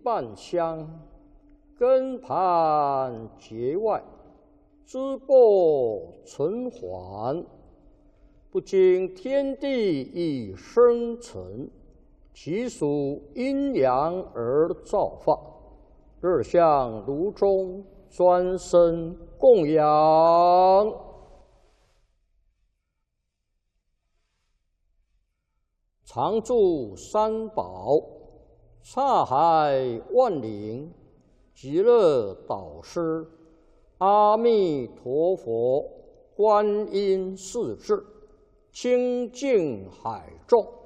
半香，根盘结外，枝播存缓。不经天地以生成，其属阴阳而造化。日向炉中，专生供养。常住三宝，刹海万灵，极乐导师，阿弥陀佛，观音世智，清净海众。